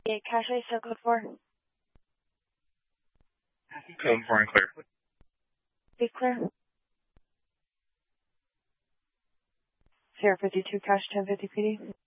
Yeah, cash ISO code 4. Code 4 and clear. Be clear. 052 cash 1050 PD.